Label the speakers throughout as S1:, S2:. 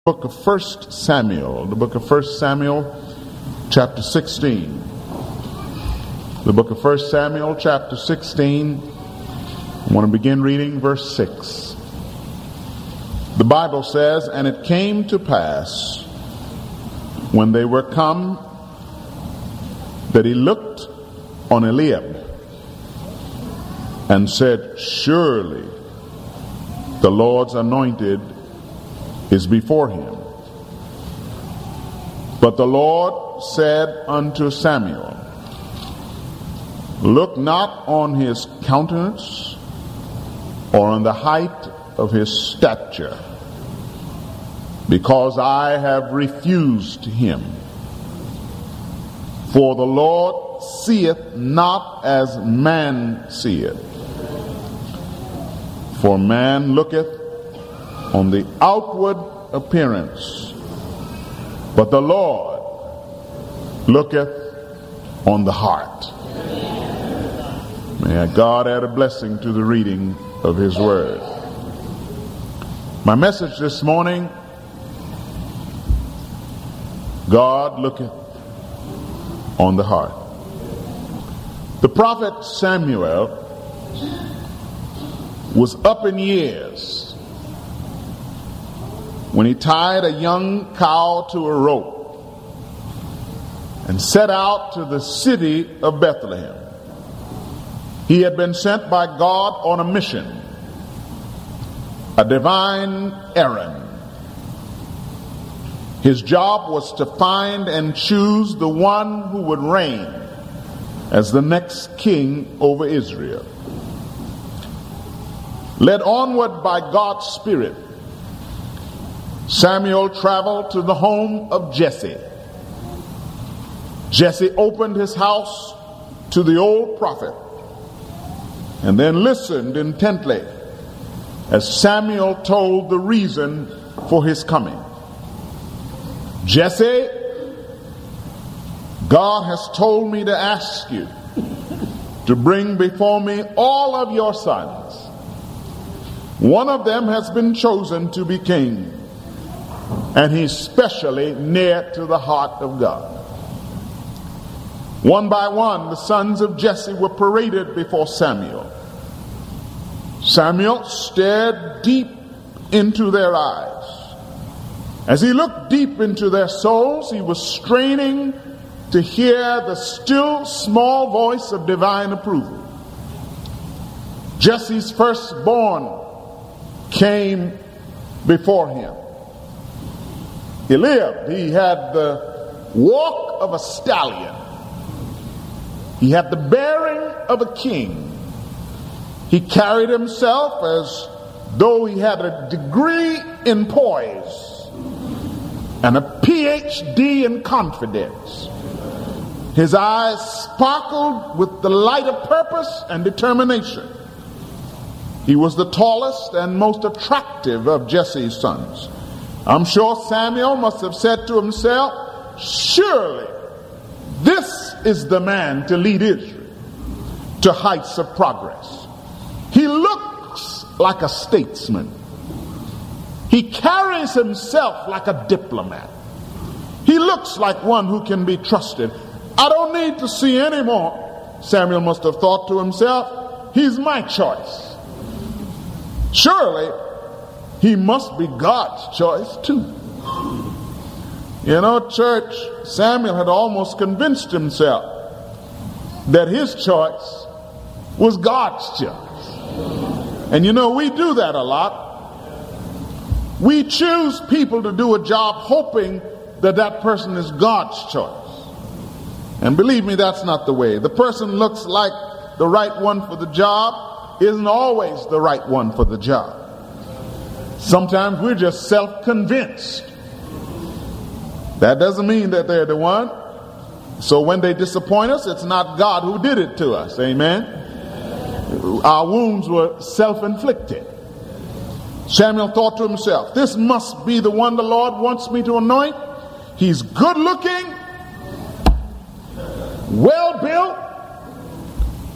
S1: Book of 1 Samuel, the book of 1 Samuel, chapter 16. The book of 1 Samuel, chapter 16. I want to begin reading verse 6. The Bible says, "And it came to pass, when they were come, that he looked on Eliab, and said, Surely the Lord's anointed is before him. But the Lord said unto Samuel, Look not on his countenance, or on the height of his stature, because I have refused him. For the Lord seeth not as man seeth. For man looketh on the outward appearance, but the Lord looketh on the heart." May God add a blessing to the reading of his word. My message this morning: God looketh on the heart. The prophet Samuel was up in years when he tied a young cow to a rope and set out to the city of Bethlehem. He had been sent by God on a mission, a divine errand. His job was to find and choose the one who would reign as the next king over Israel. Led onward by God's Spirit, Samuel traveled to the home of Jesse. Jesse opened his house to the old prophet and then listened intently as Samuel told the reason for his coming. "Jesse, God has told me to ask you to bring before me all of your sons. One of them has been chosen to be king, and he's specially near to the heart of God." One by one, the sons of Jesse were paraded before Samuel. Samuel stared deep into their eyes. As he looked deep into their souls, he was straining to hear the still small voice of divine approval. Jesse's firstborn came before him. Eliab, he had the walk of a stallion. He had the bearing of a king. He carried himself as though he had a degree in poise and a PhD in confidence. His eyes sparkled with the light of purpose and determination. He was the tallest and most attractive of Jesse's sons. I'm sure Samuel must have said to himself, surely this is the man to lead Israel to heights of progress. He looks like a statesman. He carries himself like a diplomat. He looks like one who can be trusted. I don't need to see any more, Samuel must have thought to himself. He's my choice. Surely he must be God's choice too. You know, church, Samuel had almost convinced himself that his choice was God's choice. And you know, we do that a lot. We choose people to do a job hoping that that person is God's choice. And believe me, that's not the way. The person looks like the right one for the job isn't always the right one for the job. Sometimes we're just self-convinced. That doesn't mean that they're the one. So when they disappoint us, it's not God who did it to us. Amen. Our wounds were self-inflicted. Samuel thought to himself, this must be the one the Lord wants me to anoint. He's good looking, well built,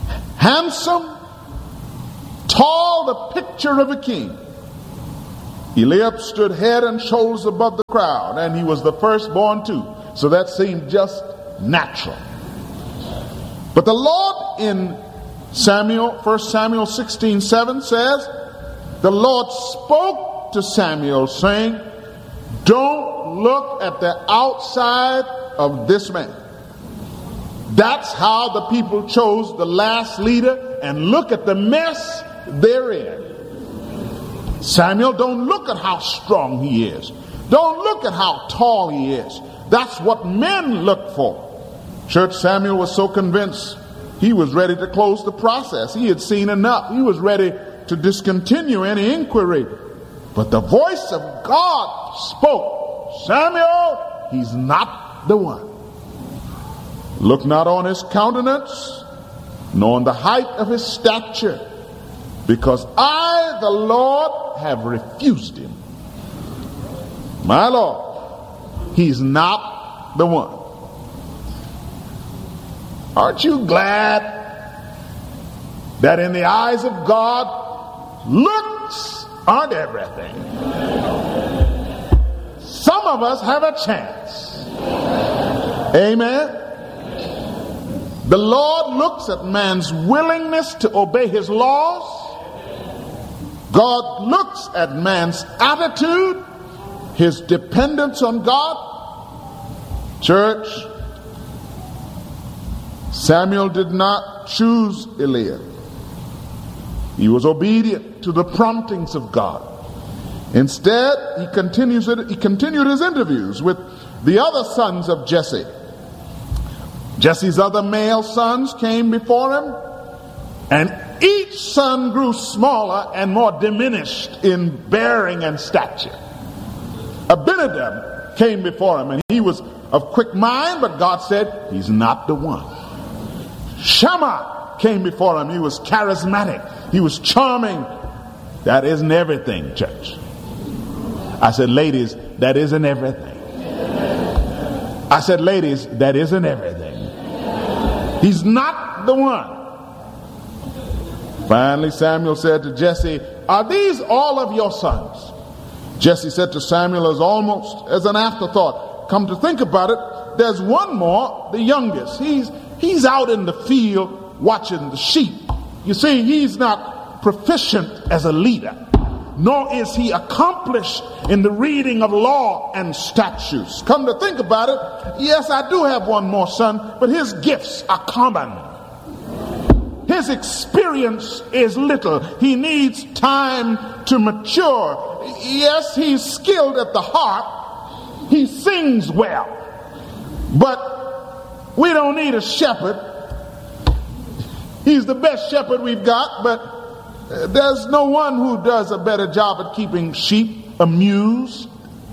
S1: handsome, tall, the picture of a king. Eliab stood head and shoulders above the crowd, and he was the firstborn too. So that seemed just natural. But the Lord in 1 Samuel 16:7 says, the Lord spoke to Samuel saying, don't look at the outside of this man. That's how the people chose the last leader, and look at the mess they're in. Samuel, don't look at how strong he is. Don't look at how tall he is. That's what men look for. Church, Samuel was so convinced he was ready to close the process. He had seen enough. He was ready to discontinue any inquiry. But the voice of God spoke, Samuel, he's not the one. Look not on his countenance, nor on the height of his stature, because I, the Lord, have refused him. My Lord, he's not the one. Aren't you glad that in the eyes of God, looks aren't everything? Some of us have a chance. Amen. The Lord looks at man's willingness to obey his laws. God looks at man's attitude, his dependence on God. Church, Samuel did not choose Eliab. He was obedient to the promptings of God. Instead, he continued his interviews with the other sons of Jesse. Jesse's other male sons came before him, and each son grew smaller and more diminished in bearing and stature. Abinadab came before him, and he was of quick mind, but God said, he's not the one. Shammah came before him. He was charismatic. He was charming. That isn't everything, church. I said, ladies, that isn't everything. I said, ladies, that isn't everything. He's not the one. Finally, Samuel said to Jesse, are these all of your sons? Jesse said to Samuel as almost as an afterthought, come to think about it, there's one more, the youngest. He's out in the field watching the sheep. You see, he's not proficient as a leader, nor is he accomplished in the reading of law and statutes. Come to think about it, yes, I do have one more son, but his gifts are common. His experience is little. He needs time to mature. Yes, he's skilled at the harp. He sings well. But we don't need a shepherd. He's the best shepherd we've got, but there's no one who does a better job at keeping sheep amused.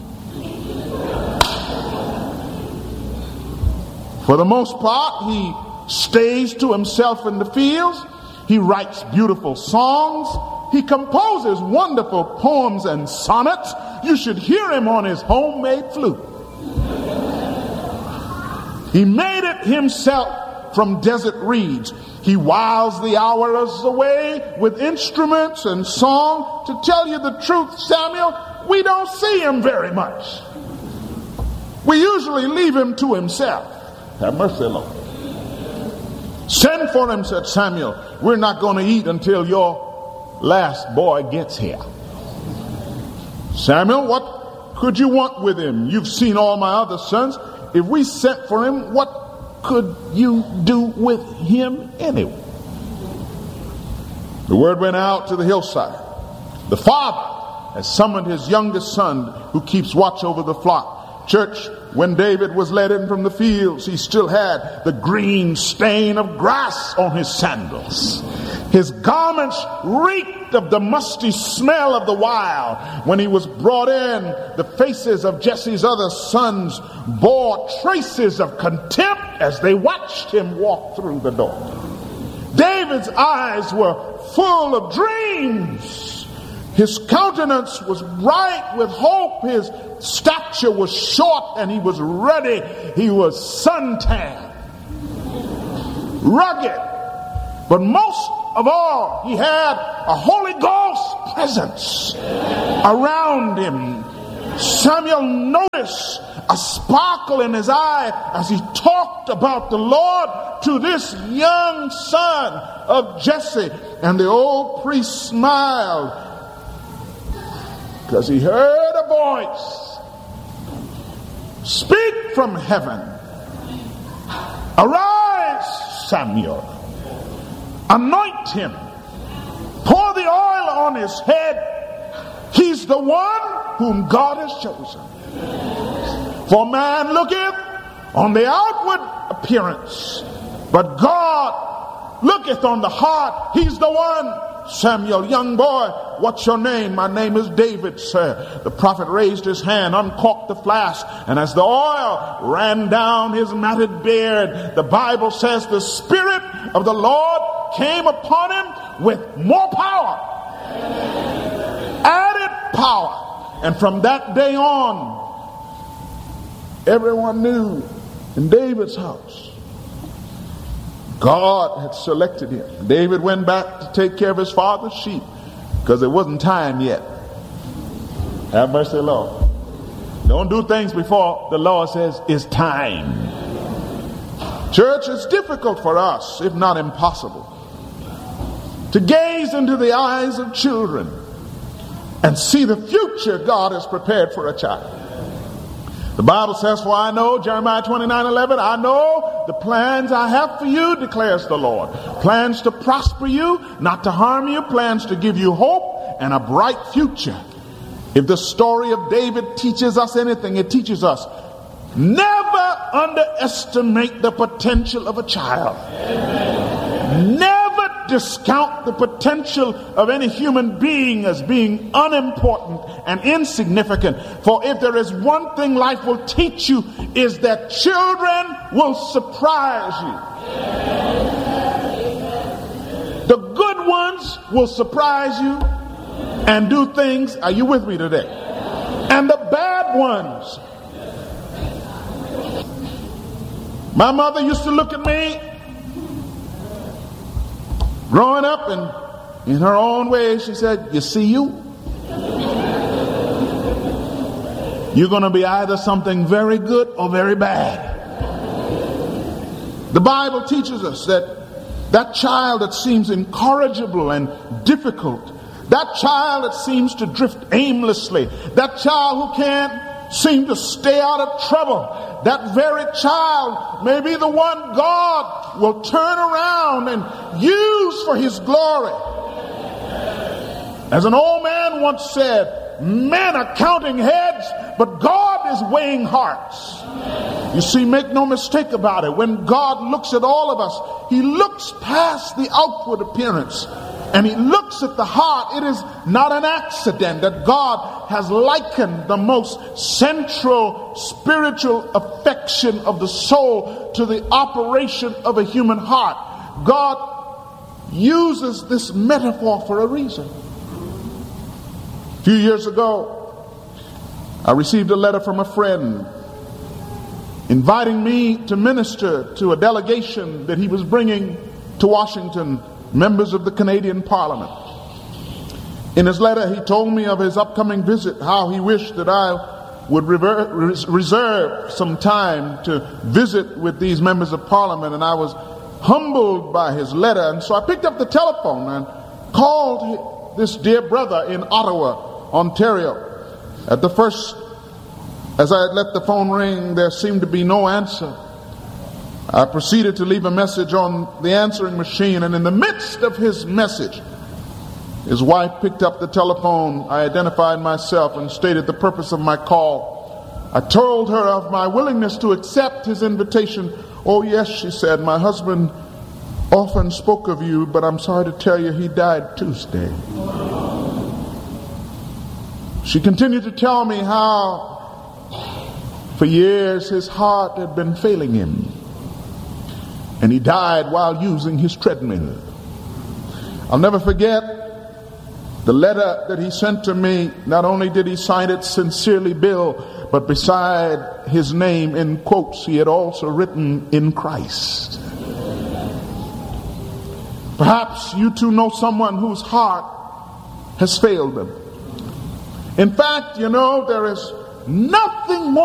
S1: For the most part, he stays to himself in the fields. He writes beautiful songs. He composes wonderful poems and sonnets. You should hear him on his homemade flute. He made it himself from desert reeds. He whiles the hours away with instruments and song. To tell you the truth, Samuel, we don't see him very much. We usually leave him to himself. Have mercy, Lord. Send for him, said Samuel. We're not going to eat until your last boy gets here. Samuel, what could you want with him? You've seen all my other sons. If we sent for him, what could you do with him anyway? The word went out to the hillside. The father has summoned his youngest son who keeps watch over the flock. Church, when David was led in from the fields, he still had the green stain of grass on his sandals. His garments reeked of the musty smell of the wild. When he was brought in, the faces of Jesse's other sons bore traces of contempt as they watched him walk through the door. David's eyes were full of dreams. His countenance was bright with hope. His stature was short and he was ruddy. He was suntanned, rugged. But most of all, he had a Holy Ghost presence around him. Samuel noticed a sparkle in his eye as he talked about the Lord to this young son of Jesse. And the old priest smiled because he heard a voice speak from heaven. Arise, Samuel. Anoint him. Pour the oil on his head. He's the one whom God has chosen. For man looketh on the outward appearance, but God looketh on the heart. He's the one. Samuel, young boy, what's your name? My name is David, sir. The prophet raised his hand, uncorked the flask, and as the oil ran down his matted beard, the Bible says the Spirit of the Lord came upon him with more power, added power. And from that day on, everyone knew in David's house God had selected him. David went back to take care of his father's sheep because it wasn't time yet. Have mercy, Lord. Don't do things before the Lord says it's time. Church, it's difficult for us, if not impossible, to gaze into the eyes of children and see the future God has prepared for a child. The Bible says, for I know, Jeremiah 29:11, I know the plans I have for you, declares the Lord. Plans to prosper you, not to harm you, plans to give you hope and a bright future. If the story of David teaches us anything, it teaches us never underestimate the potential of a child. Amen. Never discount the potential of any human being as being unimportant and insignificant. For if there is one thing life will teach you, is that children will surprise you. The good ones will surprise you and do things, are you with me today? And the bad ones. My mother used to look at me growing up, and in her own way she said, you see, you're going to be either something very good or very bad. The Bible teaches us that child that seems incorrigible and difficult, that child that seems to drift aimlessly, that child who can't seem to stay out of trouble, that very child may be the one God will turn around and use for his glory. As an old man once said, men are counting heads, but God is weighing hearts. You see, make no mistake about it. When God looks at all of us, he looks past the outward appearance and he looks at the heart. It is not an accident that God has likened the most central spiritual affection of the soul to the operation of a human heart. God uses this metaphor for a reason. A few years ago, I received a letter from a friend inviting me to minister to a delegation that he was bringing to Washington, members of the Canadian Parliament. In his letter, he told me of his upcoming visit, how he wished that I would reserve some time to visit with these members of Parliament, and I was humbled by his letter. And so I picked up the telephone and called this dear brother in Ottawa, Ontario. At the first, as I had let the phone ring, there seemed to be no answer. I proceeded to leave a message on the answering machine, and in the midst of his message, his wife picked up the telephone. I identified myself and stated the purpose of my call. I told her of my willingness to accept his invitation. Oh yes, she said, my husband often spoke of you, but I'm sorry to tell you he died Tuesday. She continued to tell me how for years his heart had been failing him, and he died while using his treadmill. I'll never forget the letter that he sent to me. Not only did he sign it "Sincerely Bill," but beside his name in quotes, he had also written "In Christ." Perhaps you too know someone whose heart has failed them. In fact, there is nothing more